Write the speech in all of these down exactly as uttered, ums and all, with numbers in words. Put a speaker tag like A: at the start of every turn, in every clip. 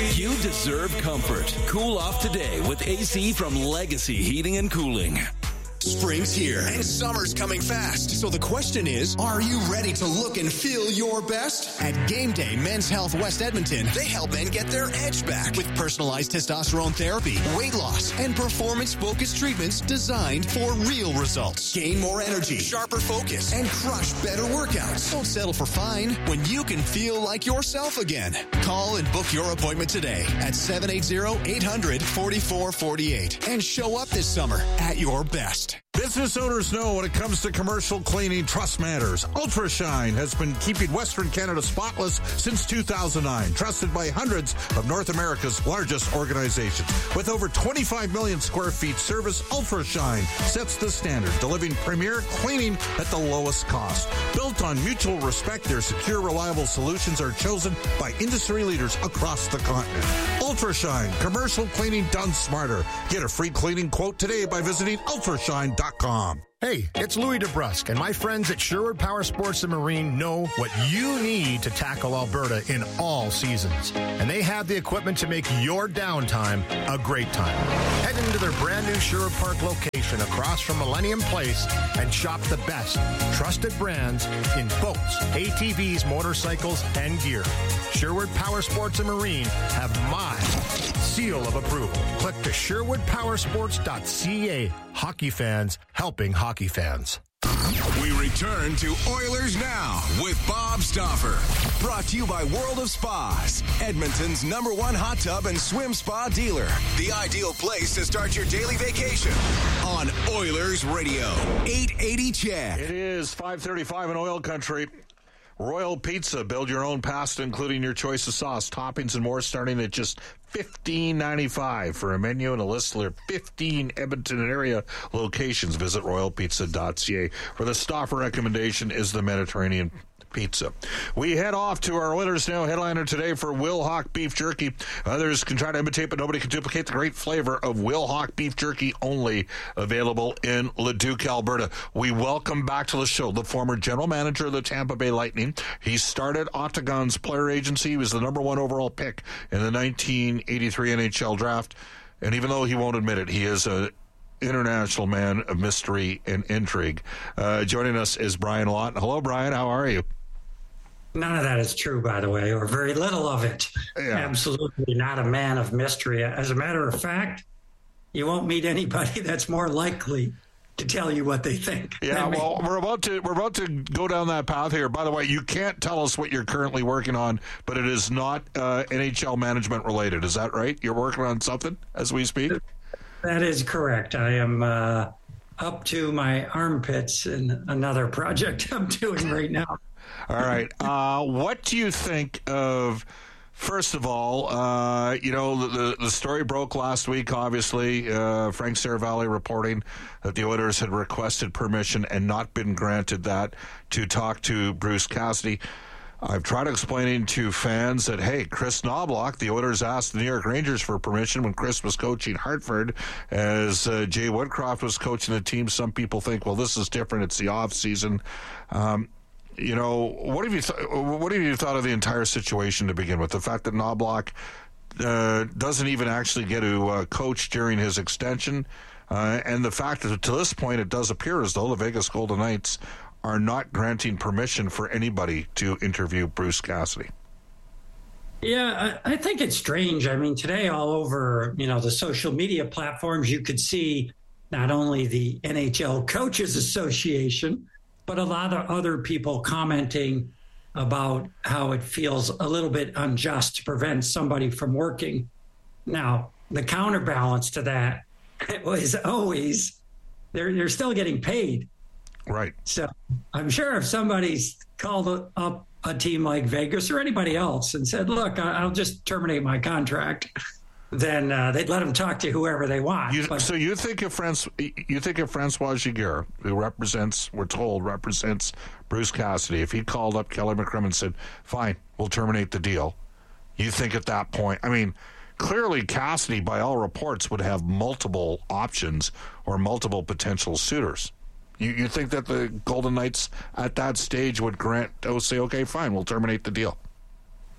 A: You deserve comfort. Cool off today with A C from Legacy Heating and Cooling.
B: Spring's here and summer's coming fast. So the question is, are you ready to look and feel your best? At Game Day Men's Health West Edmonton, they help men get their edge back with personalized testosterone therapy, weight loss, and performance-focused treatments designed for real results. Gain more energy, sharper focus, and crush better workouts. Don't settle for fine when you can feel like yourself again. Call and book your appointment today at seven eight zero, eight hundred, forty-four forty-eight and show up this summer at your best.
C: Business owners know when it comes to commercial cleaning, trust matters. UltraShine has been keeping Western Canada spotless since two thousand nine, trusted by hundreds of North America's largest organizations. With over twenty-five million square feet service, UltraShine sets the standard, delivering premier cleaning at the lowest cost. Built on mutual respect, their secure, reliable solutions are chosen by industry leaders across the continent. UltraShine, commercial cleaning done smarter. Get a free cleaning quote today by visiting ultrashine dot com.
D: Hey, it's Louis DeBrusque, and my friends at Sherwood Power Sports and Marine know what you need to tackle Alberta in all seasons. And they have the equipment to make your downtime a great time. Head into their brand new Sherwood Park location across from Millennium Place and shop the best trusted brands in boats, A T Vs, motorcycles, and gear. Sherwood Power Sports and Marine have my seal of approval. Click to sherwood power sports dot c a. Hockey fans helping hockey fans.
B: We return to Oilers Now with Bob Stauffer. Brought to you by World of Spas, Edmonton's number one hot tub and swim spa dealer. The ideal place to start your daily vacation on Oilers Radio, eight eighty C H E D.
C: It is five thirty-five in Oil Country. Royal Pizza. Build your own pasta, including your choice of sauce, toppings, and more, starting at just fifteen ninety-five for a menu and a list of fifteen Edmonton area locations. Visit royal pizza dot c a. For the Stauffer recommendation is the Mediterranean pizza. We head off to our Oilers Now headliner today for Wilhauk Beef Jerky. Others can try to imitate, but nobody can duplicate the great flavor of Wilhauk Beef Jerky, only available in Leduc, Alberta. We welcome back to the show the former general manager of the Tampa Bay Lightning. He started Octagon's player agency. He was the number one overall pick in the nineteen eighty-three N H L draft. And even though he won't admit it, he is a international man of mystery and intrigue. Uh, joining us is Brian Lawton. Hello, Brian. How are you?
E: None of that is true, by the way, or very little of it. Yeah. Absolutely not a man of mystery. As a matter of fact, you won't meet anybody that's more likely to tell you what they think.
C: Yeah, well, we're about to we're about to go down that path here. By the way, you can't tell us what you're currently working on, but it is not uh, N H L management related. Is that right? You're working on something as we speak?
E: That is correct. I am uh, up to my armpits in another project I'm doing right now.
C: All right. Uh, what do you think of, first of all, uh, you know, the, the story broke last week, obviously. Uh, Frank Saravalli reporting that the Oilers had requested permission and not been granted that to talk to Bruce Cassidy. I've tried explaining to fans that, hey, Chris Knobloch, the Oilers asked the New York Rangers for permission when Chris was coaching Hartford. As uh, Jay Woodcroft was coaching the team, some people think, well, this is different. It's the off season. Um, You know, what have you th- what have you thought of the entire situation to begin with? The fact that Knobloch uh, doesn't even actually get to uh, coach during his extension, uh, and the fact that to this point it does appear as though the Vegas Golden Knights are not granting permission for anybody to interview Bruce Cassidy.
E: Yeah, I, I think it's strange. I mean, today all over, you know, the social media platforms, you could see not only the N H L Coaches Association, but a lot of other people commenting about how it feels a little bit unjust to prevent somebody from working. Now, the counterbalance to that was always they're they're still getting paid.
C: Right.
E: So I'm sure if somebody's called up a team like Vegas or anybody else and said, look, I'll just terminate my contract, then uh, they'd let them talk to whoever they want.
C: You,
E: but,
C: so you think if Francois, you think if Francois Giguère, who represents, we're told, represents Bruce Cassidy, if he called up Kelly McCrimmon and said, fine, we'll terminate the deal, you think at that point, I mean, clearly Cassidy, by all reports, would have multiple options or multiple potential suitors. You, you think that the Golden Knights at that stage would grant, oh, say, okay, fine, we'll terminate the deal?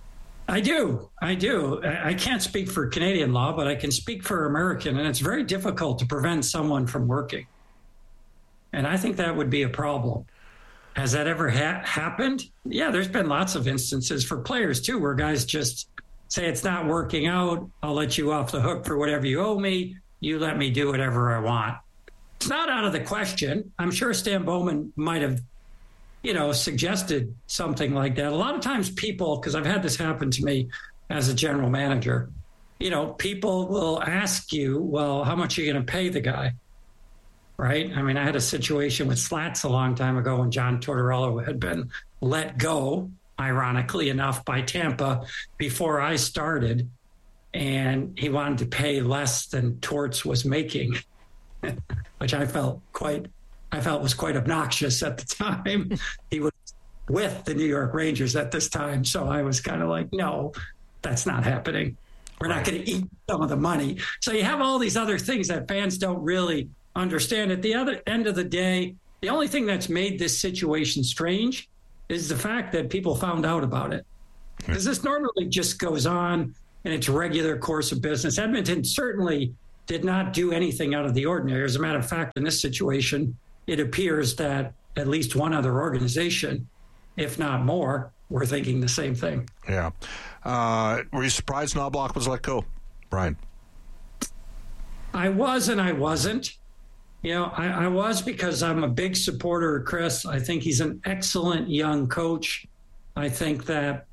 E: I do. I do. I can't speak for Canadian law, but I can speak for American, and it's very difficult to prevent someone from working. And I think that would be a problem. Has that ever ha- happened? Yeah, there's been lots of instances for players, too, where guys just say it's not working out. I'll let you off the hook for whatever you owe me. You let me do whatever I want. It's not out of the question. I'm sure Stan Bowman might have, you know, suggested something like that. A lot of times people, because I've had this happen to me as a general manager, you know, people will ask you, well, how much are you going to pay the guy? Right? I mean, I had a situation with Slats a long time ago when John Tortorella had been let go, ironically enough, by Tampa before I started. And he wanted to pay less than Torts was making, which I felt quite, I felt was quite obnoxious at the time. He was with the New York Rangers at this time. So I was kind of like, no, that's not happening. We're right. not going to eat some of the money. So you have all these other things that fans don't really understand. At the other end of the day, the only thing that's made this situation strange is the fact that people found out about it. Because this normally just goes on in its regular course of business. Edmonton certainly did not do anything out of the ordinary. As a matter of fact, in this situation, it appears that at least one other organization, if not more, were thinking the same thing.
C: Yeah. Uh, were you surprised Knoblauch was let go, Brian?
E: I was and I wasn't. You know, I, I was because I'm a big supporter of Chris. I think he's an excellent young coach. I think that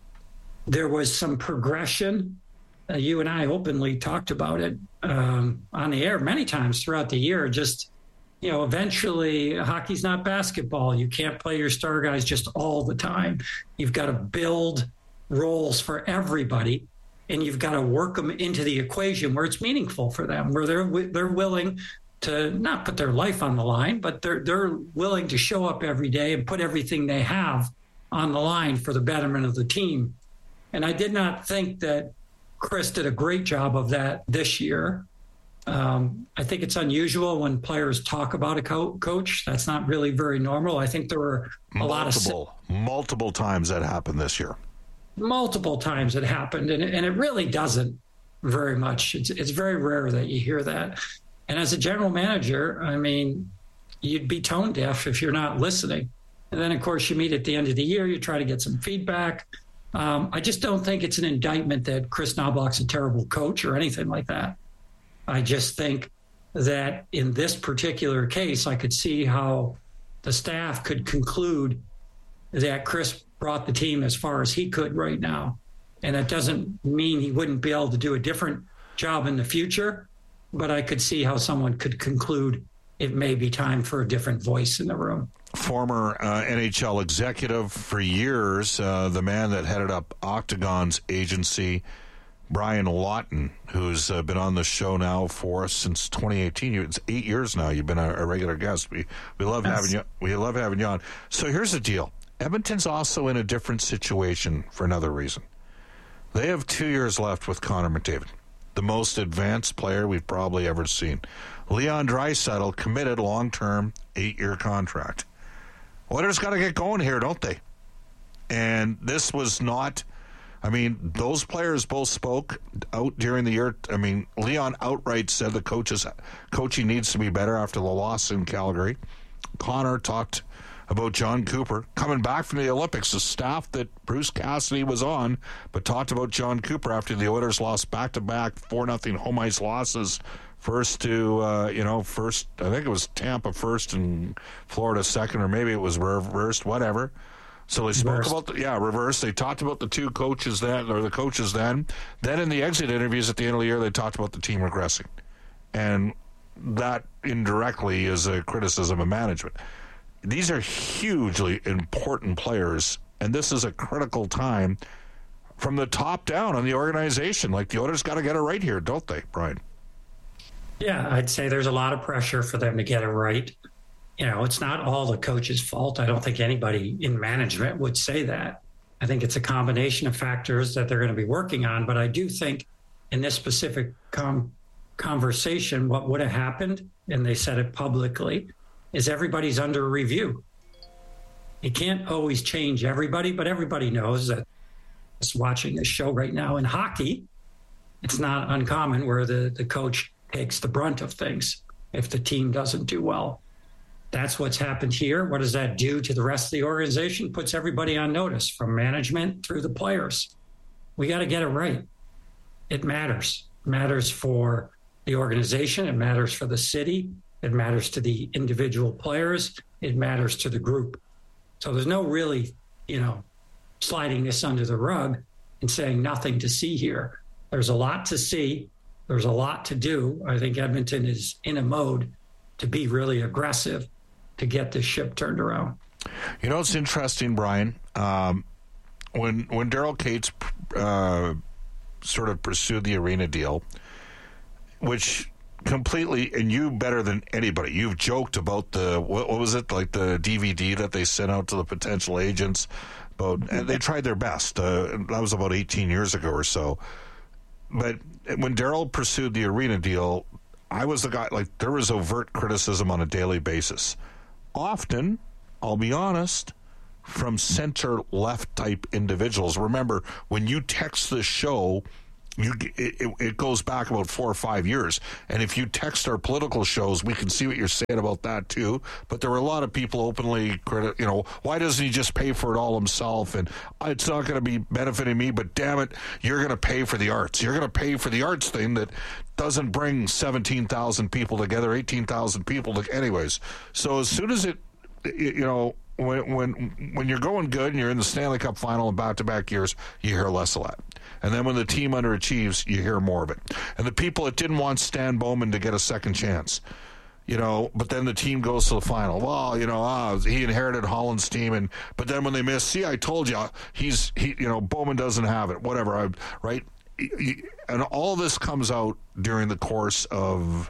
E: there was some progression. Uh, you and I openly talked about it um, on the air many times throughout the year. Just, you know, eventually hockey's not basketball. You can't play your star guys just all the time. You've got to build roles for everybody, and you've got to work them into the equation where it's meaningful for them, where they're they're willing to not put their life on the line, but they're they're willing to show up every day and put everything they have on the line for the betterment of the team. And I did not think that Chris did a great job of that this year. Um, I think it's unusual when players talk about a co- coach. That's not really very normal. I think there were a
C: multiple,
E: lot of
C: multiple times that happened this year.
E: Multiple times it happened, and, and it really doesn't very much. It's it's very rare that you hear that. And as a general manager, I mean, you'd be tone deaf if you're not listening. And then, of course, you meet at the end of the year, you try to get some feedback. Um, I just don't think it's an indictment that Chris Knoblauch's a terrible coach or anything like that. I just think that in this particular case, I could see how the staff could conclude that Chris brought the team as far as he could right now. And that doesn't mean he wouldn't be able to do a different job in the future, but I could see how someone could conclude it may be time for a different voice in the room.
C: Former uh, N H L executive for years, uh, the man that headed up Octagon's agency, Brian Lawton, who's uh, been on the show now for us since twenty eighteen. It's eight years now. You've been a, a regular guest. We we love yes. having you. We love having you on. So here's the deal. Edmonton's also in a different situation for another reason. They have two years left with Connor McDavid, the most advanced player we've probably ever seen. Leon Draisaitl committed long-term eight-year contract. Oilers got to get going here, don't they? And this was not, I mean, those players both spoke out during the year. I mean, Leon outright said the coaches, coaching needs to be better after the loss in Calgary. Connor talked about John Cooper coming back from the Olympics, the staff that Bruce Cassidy was on, but talked about John Cooper after the Oilers lost back-to-back four nothing home ice losses. First to, uh, you know, first, I think it was Tampa first and Florida second, or maybe it was reversed, whatever. So they spoke reversed. about, the, yeah, reverse. They talked about the two coaches then, or the coaches then. Then in the exit interviews at the end of the year, they talked about the team regressing. And that indirectly is a criticism of management. These are hugely important players, and this is a critical time from the top down on the organization. Like, the Oilers got to get it right here, don't they, Brian?
E: Yeah, I'd say there's a lot of pressure for them to get it right. You know, it's not all the coach's fault. I don't think anybody in management would say that. I think it's a combination of factors that they're going to be working on. But I do think in this specific com- conversation, what would have happened, and they said it publicly, is everybody's under review. You can't always change everybody, but everybody knows that watching this show right now in hockey, it's not uncommon where the, the coach takes the brunt of things if the team doesn't do well. That's what's happened here. What does that do to the rest of the organization? Puts everybody on notice, from management through the players. We got to get it right. It matters. It matters for the organization. It matters for the city. It matters to the individual players. It matters to the group. So there's no really, you know, sliding this under the rug and saying nothing to see here. There's a lot to see. There's a lot to do. I think Edmonton is in a mode to be really aggressive to get this ship turned around.
C: You know, it's interesting, Brian. Um, when when Daryl Katz uh, sort of pursued the arena deal, which completely, and you better than anybody, you've joked about the, what, what was it, like the D V D that they sent out to the potential agents about, and they tried their best. Uh, that was about eighteen years ago or so. But when Daryl pursued the arena deal, I was the guy, like, there was overt criticism on a daily basis. Often, I'll be honest, from center-left type individuals. Remember, when you text the show, you it, it goes back about four or five years. And if you text our political shows, we can see what you're saying about that too. But there were a lot of people openly, criti- you know, why doesn't he just pay for it all himself? And it's not going to be benefiting me, but damn it, you're going to pay for the arts. You're going to pay for the arts thing that doesn't bring seventeen thousand people together, eighteen thousand people. To, anyways, so as soon as it, you know, when when when you're going good and you're in the Stanley Cup final in back-to-back years, you hear less of that. And then when the team underachieves, you hear more of it. And the people that didn't want Stan Bowman to get a second chance, you know, but then the team goes to the final. Well, you know, ah, he inherited Holland's team, and but then when they miss, see, I told you, he's he, you know, Bowman doesn't have it. Whatever, I, right? And all this comes out during the course of,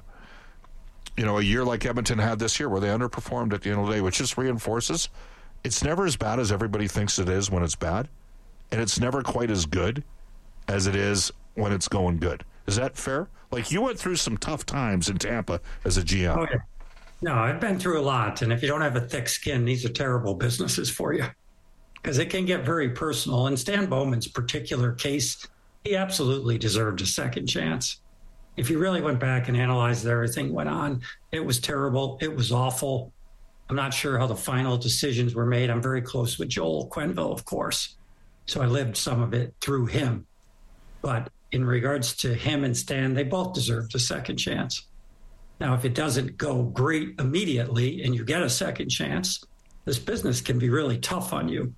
C: you know, a year like Edmonton had this year, where they underperformed at the end of the day, which just reinforces it's never as bad as everybody thinks it is when it's bad, and it's never quite as good as it is when it's going good. Is that fair? Like, you went through some tough times in Tampa as a G M.
E: Oh, yeah. No, I've been through a lot, and if you don't have a thick skin, these are terrible businesses for you, because it can get very personal. In Stan Bowman's particular case, he absolutely deserved a second chance. If you really went back and analyzed everything went on, it was terrible. It was awful. I'm not sure how the final decisions were made. I'm very close with Joel Quenneville, of course, so I lived some of it through him. But in regards to him and Stan, they both deserved a second chance. Now, if it doesn't go great immediately and you get a second chance, this business can be really tough on you.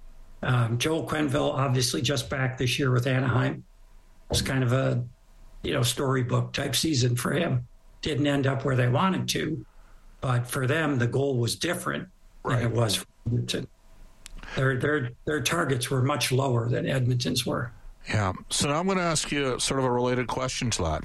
E: Um, Joel Quenneville, obviously just back this year with Anaheim. It was kind of a, you know, storybook type season for him. Didn't end up where they wanted to, but for them, the goal was different
C: right.
E: than it was for Edmonton. Their, their, their targets were much lower than Edmonton's were.
C: Yeah. So now I'm going to ask you sort of a related question to that.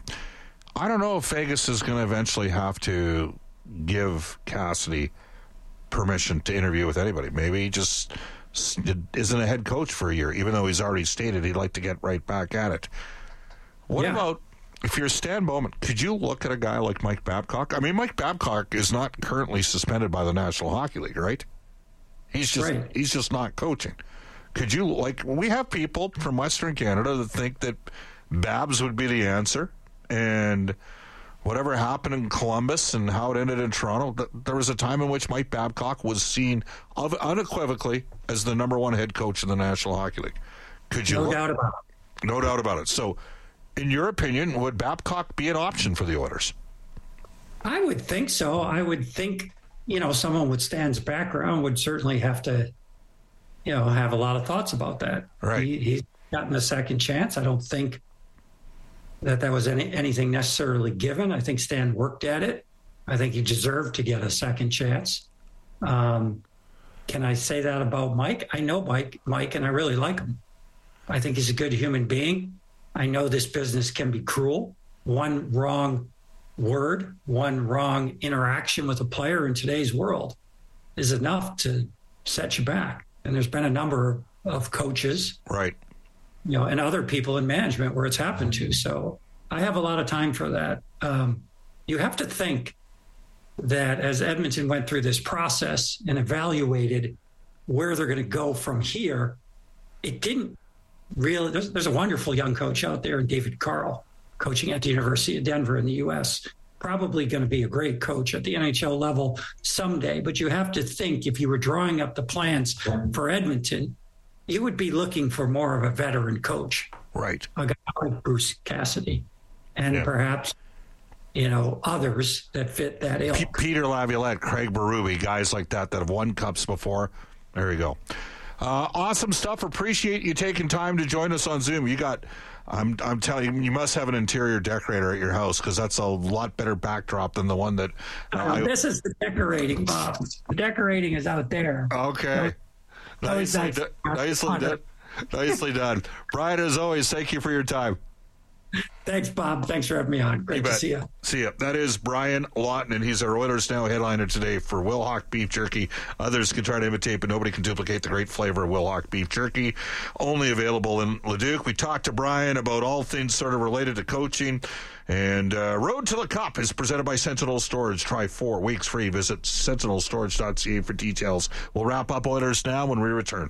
C: I don't know if Vegas is going to eventually have to give Cassidy permission to interview with anybody. Maybe he just isn't a head coach for a year, even though he's already stated he'd like to get right back at it. What yeah. about, if you're Stan Bowman, could you look at a guy like Mike Babcock? I mean, Mike Babcock is not currently suspended by the National Hockey League, right? He's just right. he's just not coaching. Could you, like, we have people from Western Canada that think that Babs would be the answer, and whatever happened in Columbus and how it ended in Toronto, there was a time in which Mike Babcock was seen unequivocally as the number one head coach in the National Hockey League. Could you?
E: No
C: look?
E: doubt about it.
C: No doubt about it. So, in your opinion, would Babcock be an option for the Oilers?
E: I would think so. I would think, you know, someone with Stan's background would certainly have to, you know, have a lot of thoughts about that.
C: Right.
E: He, he's gotten a second chance. I don't think that that was any, anything necessarily given. I think Stan worked at it. I think he deserved to get a second chance. Um, can I say that about Mike? I know Mike, Mike, and I really like him. I think he's a good human being. I know this business can be cruel. One wrong word, one wrong interaction with a player in today's world is enough to set you back. And there's been a number of coaches,
C: right,
E: you know, and other people in management where it's happened to. So I have a lot of time for that. Um, you have to think that as Edmonton went through this process and evaluated where they're going to go from here, it didn't really, there's, there's a wonderful young coach out there, David Carl, coaching at the University of Denver in the U S, probably going to be a great coach at the N H L level someday. But you have to think, if you were drawing up the plans for Edmonton, you would be looking for more of a veteran coach.
C: Right.
E: A guy like Bruce Cassidy. And
C: yeah.
E: perhaps, you know, others that fit that ilk.
C: P- Peter Laviolette, Craig Berube, guys like that that have won cups before. There you go. Uh, awesome stuff. Appreciate you taking time to join us on Zoom. You got, I'm I'm telling you, you must have an interior decorator at your house, because that's a lot better backdrop than the one that. Uh,
E: uh, this is the decorating, Bob. The decorating is out there.
C: Okay.
E: So,
C: nicely,
E: so
C: do- nicely done. Nicely done. Brian, as always, thank you for your time.
E: Thanks, Bob. Thanks for having me on. Great to see you.
C: See you. That is Brian Lawton, and he's our Oilers Now headliner today for Wilhauk Beef Jerky. Others can try to imitate, but nobody can duplicate the great flavor of Wilhauk Beef Jerky. Only available in Leduc. We talked to Brian about all things sort of related to coaching. And uh, Road to the Cup is presented by Sentinel Storage. Try four weeks free. Visit sentinel storage dot c a for details. We'll wrap up Oilers Now when we return.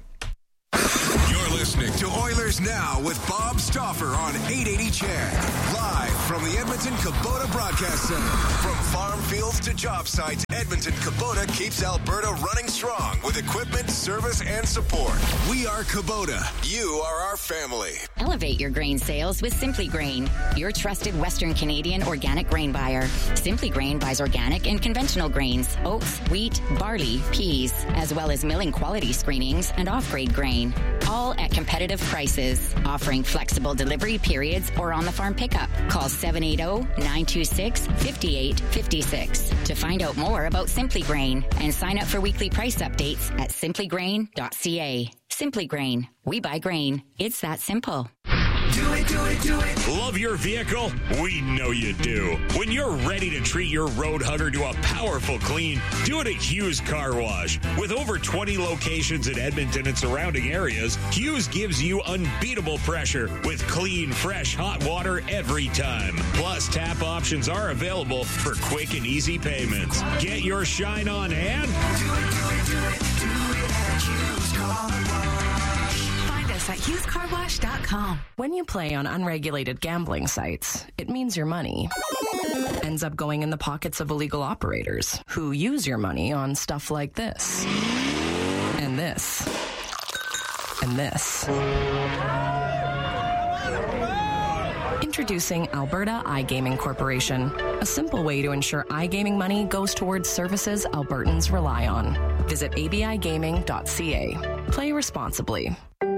B: You're listening to Oilers Now with Bob Stauffer on eight eighty C H E D. Live from the Edmonton Kubota Broadcast Center. From farm fields to job sites, Edmonton Kubota keeps Alberta running strong with equipment, service, and support. We are Kubota. You are our family.
F: Elevate your grain sales with Simply Grain, your trusted Western Canadian organic grain buyer. Simply Grain buys organic and conventional grains, oats, wheat, barley, peas, as well as milling quality screenings and off-grade grain. All at competitive prices, offering flexible delivery periods or on-the-farm pickup. Call seven eight zero, nine two six, five eight five six to find out more about Simply Grain and sign up for weekly price updates at simply grain dot c a. Simply Grain. We buy grain. It's that simple.
G: Do it, do it, do it.
H: Love your vehicle? We know you do. When you're ready to treat your road hugger to a powerful clean, do it at Hughes Car Wash. With over twenty locations in Edmonton and surrounding areas, Hughes gives you unbeatable pressure with clean, fresh, hot water every time. Plus, tap options are available for quick and easy payments. Get your shine on and...
G: Do it, do it, do it, do it at Hughes Car Wash.
I: Find us at hughes car wash dot com. When you play on unregulated gambling sites, it means your money ends up going in the pockets of illegal operators who use your money on stuff like this, and this, and this. Introducing Alberta iGaming Corporation, a simple way to ensure iGaming money goes towards services Albertans rely on. Visit a b i gaming dot c a. Play responsibly.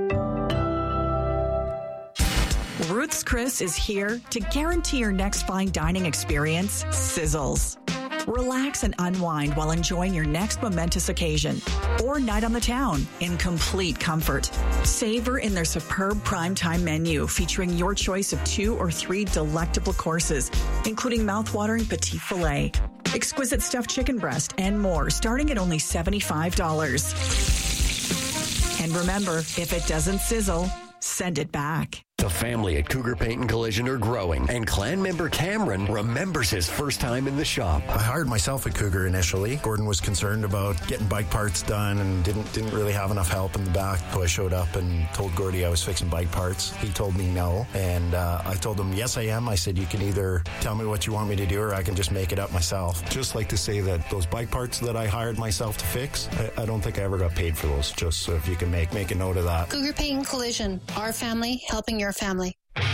J: Ruth's Chris is here to guarantee your next fine dining experience sizzles. Relax and unwind while enjoying your next momentous occasion or night on the town in complete comfort. Savor in their superb primetime menu featuring your choice of two or three delectable courses, including mouthwatering petit filet, exquisite stuffed chicken breast, and more, starting at only seventy-five dollars. And remember, if it doesn't sizzle, send it back.
K: The family at Cougar Paint and Collision are growing, and clan member Cameron remembers his first time in the shop.
D: I hired myself at Cougar initially. Gordon was concerned about getting bike parts done and didn't didn't really have enough help in the back. So I showed up and told Gordy I was fixing bike parts. He told me no, and uh, I told him, yes, I am. I said, you can either tell me what you want me to do or I can just make it up myself. Just like to say that those bike parts that I hired myself to fix, I, I don't think I ever got paid for those, just so if you can make, make a note of that.
L: Cougar Paint and Collision, our family helping your family.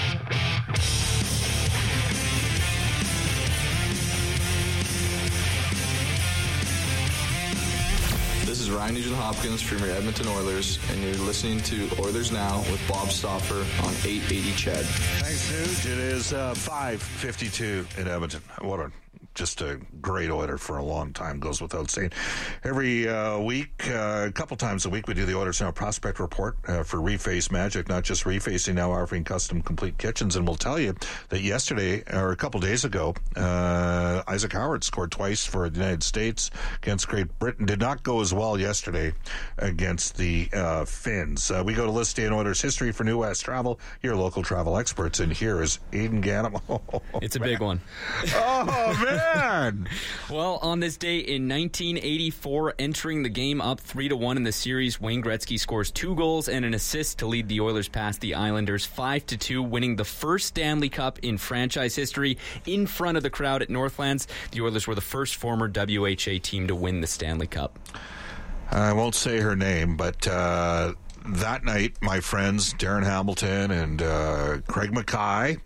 M: This is Ryan Nugent-Hopkins from your Edmonton Oilers, and you're listening to Oilers Now with Bob Stauffer on eight eighty C H E D.
C: Thanks, Nuge. It is uh, five fifty-two in Edmonton. What a just a great Oiler for a long time, goes without saying. Every uh, week, uh, a couple times a week, we do the Oilers Now Prospect Report uh, for Reface Magic, not just refacing, now offering custom complete kitchens. And we'll tell you that yesterday, or a couple days ago, uh, Isaac Howard scored twice for the United States against Great Britain. Did not go as well yesterday against the uh, Finns. Uh, we go to list day in Oilers history for New West Travel, your local travel experts. And here is Aidan Gannon. Oh,
N: it's a
C: man.
N: big one.
C: Oh, man. man.
N: Well, on this day in nineteen eighty-four, entering the game up three to one in the series, Wayne Gretzky scores two goals and an assist to lead the Oilers past the Islanders five to two, winning the first Stanley Cup in franchise history in front of the crowd at Northlands. The Oilers were the first former W H A team to win the Stanley Cup.
C: I won't say her name, but uh, that night, my friends Darren Hamilton and uh, Craig Mackay,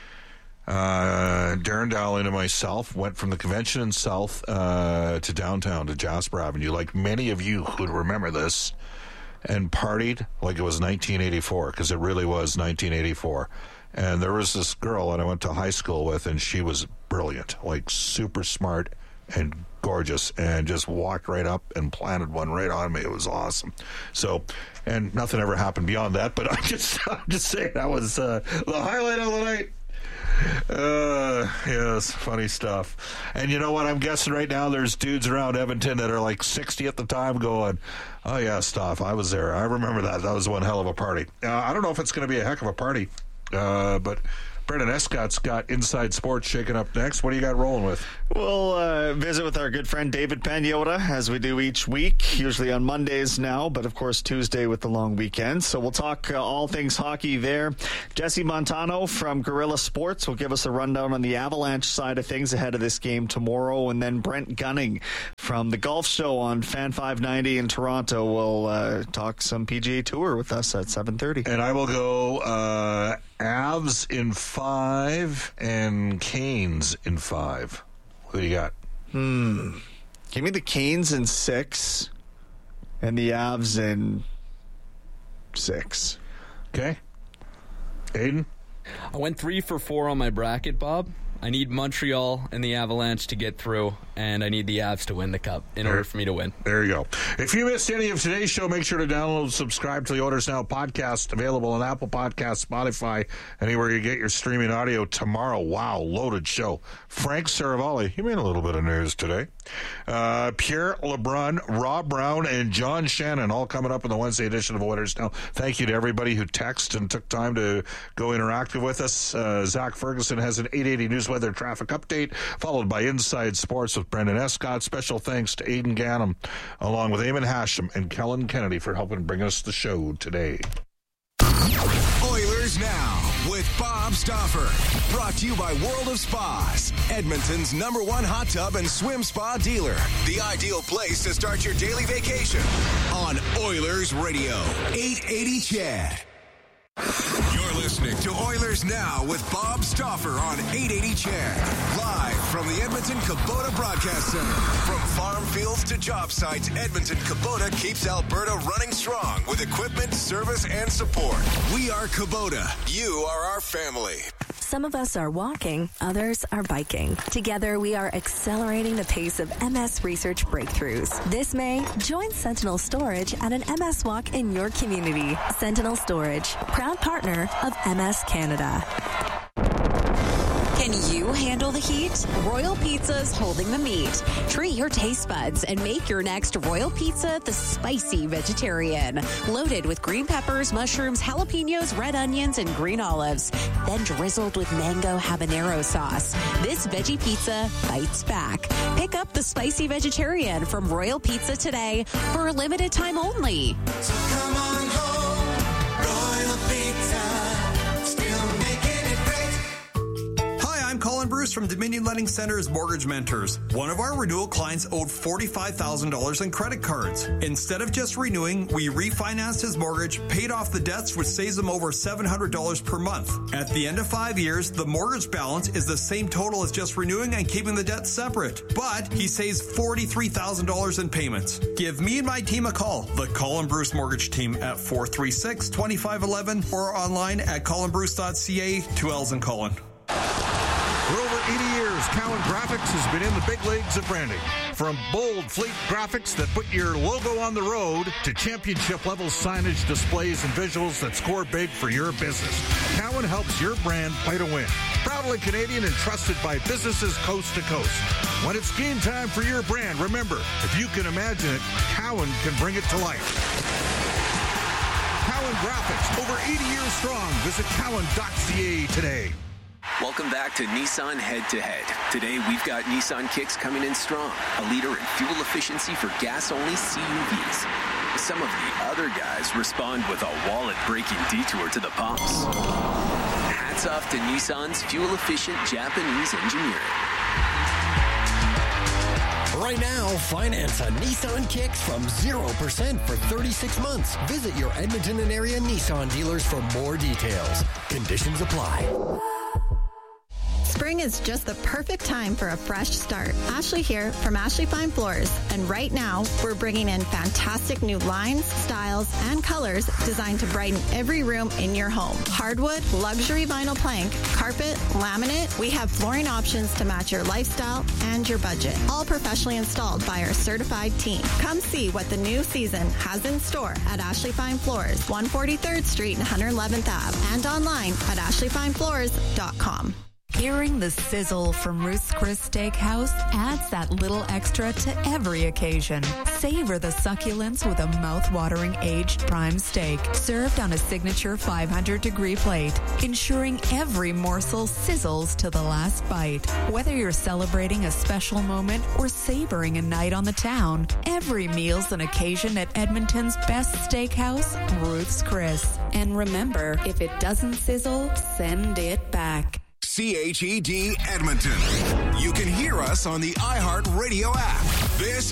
C: uh, Darren Dowling and myself went from the convention in South uh, to downtown to Jasper Avenue, like many of you who remember this, and partied like it was nineteen eighty-four, because it really was nineteen eighty-four. And there was this girl that I went to high school with, and she was brilliant, like super smart and gorgeous, and just walked right up and planted one right on me. It was awesome. So, and nothing ever happened beyond that, but I just, I'm just saying that was uh, the highlight of the night. Uh, yes, funny stuff. And you know what? I'm guessing right now there's dudes around Edmonton that are like sixty at the time going, oh yeah, stuff. I was there. I remember that. That was one hell of a party. Uh, I don't know if it's going to be a heck of a party, uh, but Brendan Escott's got Inside Sports shaking up next. What do you got rolling with?
O: We'll uh, visit with our good friend David Pagnotta, as we do each week, usually on Mondays now, but of course Tuesday with the long weekend. So we'll talk uh, all things hockey there. Jesse Montano from Guerrilla Sports will give us a rundown on the Avalanche side of things ahead of this game tomorrow. And then Brent Gunning from the Golf Show on Fan five ninety in Toronto will uh, talk some P G A Tour with us at seven thirty.
C: And I will go uh, Avs in five and Canes in five. Who do you got?
O: Hmm. Give me the Canes in six and the Avs in six.
C: Okay. Aiden?
N: I went three for four on my bracket, Bob. I need Montreal and the Avalanche to get through, and I need the Avs to win the Cup in order for me to win.
C: There you go. If you missed any of today's show, make sure to download and subscribe to the Oilers Now podcast, available on Apple Podcasts, Spotify, anywhere you get your streaming audio tomorrow. Wow, loaded show. Frank Saravalli, he made a little bit of news today. Uh, Pierre LeBrun, Rob Brown, and John Shannon, all coming up in the Wednesday edition of Oilers Now. Thank you to everybody who texted and took time to go interactive with us. Uh, Zach Ferguson has an eight eighty News Weather traffic update, followed by Inside Sports with Brendan Escott. Special thanks to Aidan Gannam, along with Eamon Hashem and Kellen Kennedy for helping bring us the show today.
B: Oilers Now with Bob Stauffer. Brought to you by World of Spas, Edmonton's number one hot tub and swim spa dealer. The ideal place to start your daily vacation on Oilers Radio, eight eighty C H E D. You're listening to Oilers Now with Bob Stauffer on eight eighty C H E D. Live from the Edmonton Kubota Broadcast Center. From farm fields to job sites, Edmonton Kubota keeps Alberta running strong with equipment, service, and support. We are Kubota. You are our family.
P: Some of us are walking, others are biking. Together, we are accelerating the pace of M S research breakthroughs. This May, join Sentinel Storage at an M S walk in your community. Sentinel Storage, proud partner of M S Canada.
Q: Can you handle the heat? Royal Pizza's holding the meat. Treat your taste buds and make your next Royal Pizza the spicy vegetarian. Loaded with green peppers, mushrooms, jalapenos, red onions, and green olives. Then drizzled with mango habanero sauce. This veggie pizza bites back. Pick up the spicy vegetarian from Royal Pizza today for a limited time only.
G: So come on home, Royal Pizza, still making it great.
R: Hi, I'm Colin Bruce from Dominion Lending Center's Mortgage Mentors. One of our renewal clients owed forty-five thousand dollars in credit cards. Instead of just renewing, we refinanced his mortgage, paid off the debts, which saves him over seven hundred dollars per month. At the end of five years, the mortgage balance is the same total as just renewing and keeping the debt separate. But he saves forty-three thousand dollars in payments. Give me and my team a call, the Colin Bruce Mortgage Team, at four three six, two five one one or online at colin bruce dot c a. Two L's in Colin.
C: For over eighty years, Cowan Graphics has been in the big leagues of branding. From bold fleet graphics that put your logo on the road to championship-level signage, displays, and visuals that score big for your business, Cowan helps your brand play to win. Proudly Canadian and trusted by businesses coast to coast. When it's game time for your brand, remember, if you can imagine it, Cowan can bring it to life. Cowan Graphics, over eighty years strong. Visit cowan dot c a today.
S: Welcome back to Nissan Head to Head. Today we've got Nissan Kicks coming in strong, a leader in fuel efficiency for gas-only C U Vs. Some of the other guys respond with a wallet-breaking detour to the pumps. Hats off to Nissan's fuel-efficient Japanese engineering.
K: Right now, finance a Nissan Kicks from zero percent for thirty-six months. Visit your Edmonton and area Nissan dealers for more details. Conditions apply.
T: Spring is just the perfect time for a fresh start. Ashley here from Ashley Fine Floors. And right now, we're bringing in fantastic new lines, styles, and colors designed to brighten every room in your home. Hardwood, luxury vinyl plank, carpet, laminate. We have flooring options to match your lifestyle and your budget. All professionally installed by our certified team. Come see what the new season has in store at Ashley Fine Floors, one forty-third Street and one hundred eleventh Avenue, and online at ashley fine floors dot com.
U: Hearing the sizzle from Ruth's Chris Steakhouse adds that little extra to every occasion. Savor the succulence with a mouth-watering aged prime steak, served on a signature five hundred degree plate, ensuring every morsel sizzles to the last bite. Whether you're celebrating a special moment or savoring a night on the town, every meal's an occasion at Edmonton's best steakhouse, Ruth's Chris. And remember, if it doesn't sizzle, send it back.
V: C H E D Edmonton. You can hear us on the iHeartRadio app. This